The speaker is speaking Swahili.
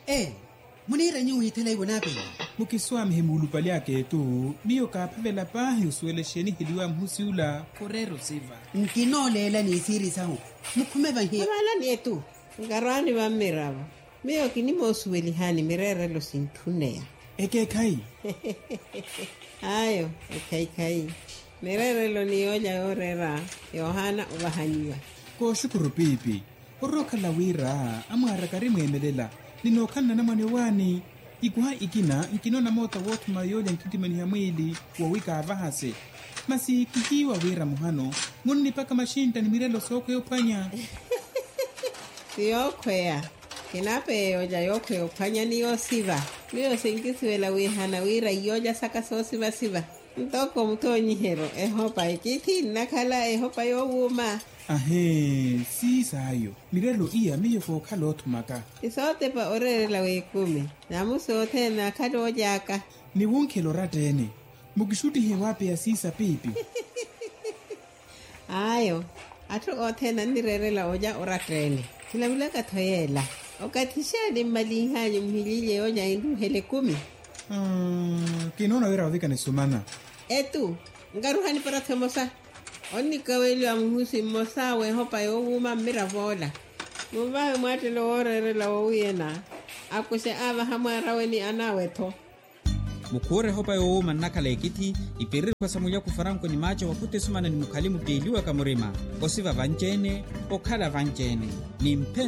munira nyu hitele wonape mukiswami himulupali yake tu niyo kaphavela pahi usuelesheni hiliwa mhusiula korero siva nkinolela ni siri sahu mukhumeva hi abala nietu ngarwani ba miraba miyo kinimo suelihani mirerelo sintuneya eke kai ayo kai mirerelo niyoja orera Yohana ubahaniwa ko shukuru pipi orokhala wira amwara karimwemelela ninokhanna na mwane wani ikuha ikina nkinona mota wotu mayoja nkitimani ya mwili wawika avahase masi kihiwa wira muhano nguni paka mashinta ni mirelo soko yopanya siyokwea kinape yoja yokwe yopanya niyo siva niyo sinkisiwela wihana wira yoja saka so siva ntoko mutonyihero ehopa ikiti nakhala ehopa yowuma ahe sisayo mirelo iya miyo ko khalotu maka isote pa orerela wekumi namusote na khalo jaka ni wonkelo ratene mukishuti he wapi ya sisa pipi ayo atu othena nirerela oja oratene kilabula kathoyela okathishani malinhanyo mhilile oja indu hele 10 kinona wera wavika nesumana etu ngaruhani para themosa onni kaweli amhusi mosawe hopa yowuma miravola muvawe mwatelo orerela wuyena akuse ava hamwaraweni anawetho mukure hopa yowuma nakhala ekiti ipiriri kwa samuya kufaranko ni macho wakute sumana ni mukhali muteliwa kamurema osiva vanjene okhala vanjene ni